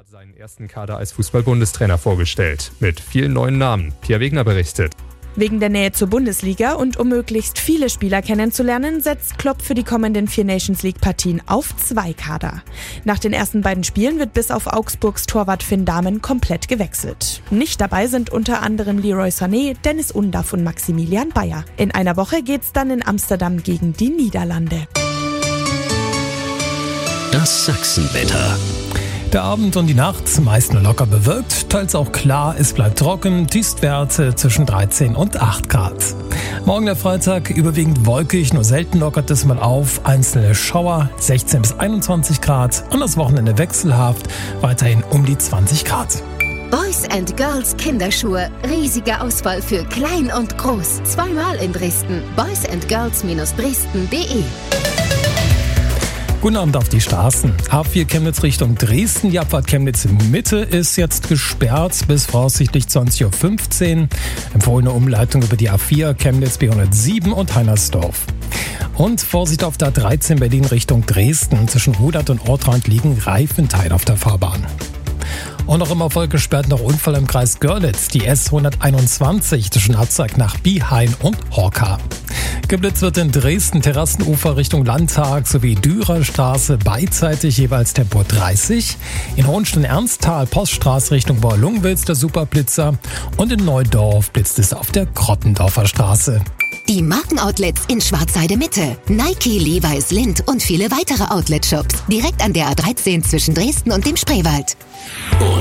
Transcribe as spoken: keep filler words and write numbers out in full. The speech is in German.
hat seinen ersten Kader als Fußball-Bundestrainer vorgestellt. Mit vielen neuen Namen. Pia Wegner berichtet. Wegen der Nähe zur Bundesliga und um möglichst viele Spieler kennenzulernen, setzt Klopp für die kommenden vier Nations League-Partien auf zwei Kader. Nach den ersten beiden Spielen wird bis auf Augsburgs Torwart Finn Dahmen komplett gewechselt. Nicht dabei sind unter anderem Leroy Sané, Dennis Undaff und Maximilian Bayer. In einer Woche geht's dann in Amsterdam gegen die Niederlande. Das Sachsenwetter. Der Abend und die Nacht meist nur locker bewölkt, teils auch klar, es bleibt trocken, Tiefstwerte zwischen dreizehn und acht Grad. Morgen der Freitag überwiegend wolkig, nur selten lockert es mal auf, einzelne Schauer, sechzehn bis einundzwanzig Grad und das Wochenende wechselhaft, weiterhin um die zwanzig Grad. Boys and Girls Kinderschuhe. Riesige Auswahl für klein und groß. Zweimal in Dresden. boys and girls Dresden punkt de. Guten Abend auf die Straßen. A vier Chemnitz Richtung Dresden. Die Abfahrt Chemnitz Mitte ist jetzt gesperrt bis voraussichtlich zwanzig Uhr fünfzehn. Empfohlene Umleitung über die A vier Chemnitz B hundertsieben und Heinersdorf. Und Vorsicht auf der A dreizehn Berlin Richtung Dresden. Zwischen Rudert und Ortrand liegen Reifenteile auf der Fahrbahn. Und noch immer voll gesperrt noch Unfall im Kreis Görlitz. Die S hunderteinundzwanzig zwischen Hatzberg nach Biehain und Horka. Geblitzt wird in Dresden Terrassenufer Richtung Landtag sowie Dürerstraße beidseitig jeweils Tempo dreißig. In Hohenstein-Ernsthal Poststraße Richtung Boer-Lungwitz der Superblitzer. Und in Neudorf blitzt es auf der Krottendorfer Straße. Die Markenoutlets in Schwarzheide Mitte. Nike, Levi's, Lindt und viele weitere Outlet-Shops. Direkt an der A dreizehn zwischen Dresden und dem Spreewald.